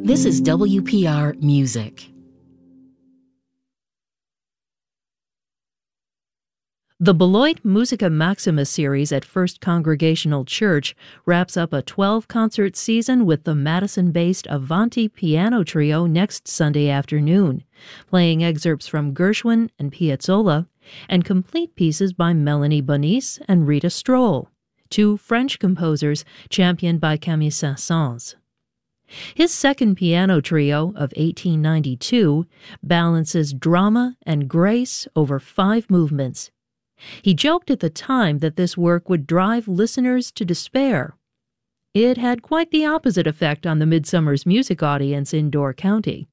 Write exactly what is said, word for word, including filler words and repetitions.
This is W P R Music. The Beloit Musica Maxima series at First Congregational Church wraps up a twelve-concert season with the Madison-based Avanti Piano Trio next Sunday afternoon, playing excerpts from Gershwin and Piazzolla, and complete pieces by Melanie Bonis and Rita Stroll, two French composers championed by Camille Saint-Saëns. His second piano trio of eighteen ninety-two balances drama and grace over five movements. He joked at the time that this work would drive listeners to despair. It had quite the opposite effect on the Midsummer's Music audience in Door County.